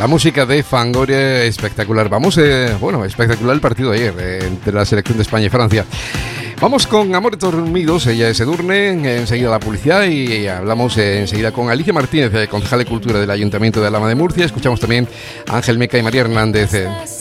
La música de Fangoria, espectacular. Vamos, espectacular el partido de ayer entre la selección de España y Francia. Vamos con Amores Dormidos, ella es Edurne, enseguida la publicidad y hablamos enseguida con Alicia Martínez, concejal de Cultura del Ayuntamiento de Alhama de Murcia. Escuchamos también a Ángel Meca y María Hernández.